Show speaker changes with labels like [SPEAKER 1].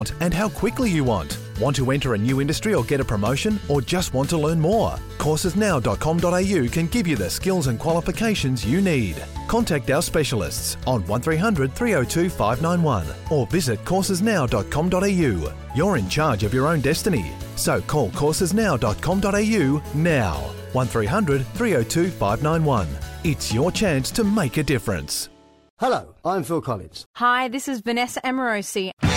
[SPEAKER 1] and how quickly you want. Want to enter a new industry or get a promotion, or just want to learn more? Coursesnow.com.au can give you the skills and qualifications you need. Contact our specialists on 1300 302 591 or visit coursesnow.com.au. You're in charge of your own destiny. So call coursesnow.com.au now. 1300 302 591. It's your chance to make a difference.
[SPEAKER 2] Hello, I'm Phil Collins.
[SPEAKER 3] Hi, this is Vanessa Amorosi.